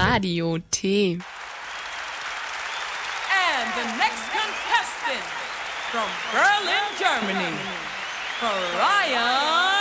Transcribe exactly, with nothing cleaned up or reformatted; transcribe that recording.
Radio T. And the next contestant from Berlin, Germany, Brian